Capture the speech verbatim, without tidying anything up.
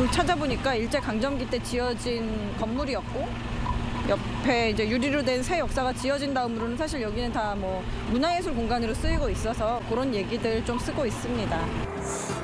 좀 찾아보니까 일제강점기 때 지어진 건물이었고 옆에 이제 유리로 된 새 역사가 지어진 다음으로는 사실 여기는 다 뭐 문화예술 공간으로 쓰이고 있어서 그런 얘기들 좀 쓰고 있습니다.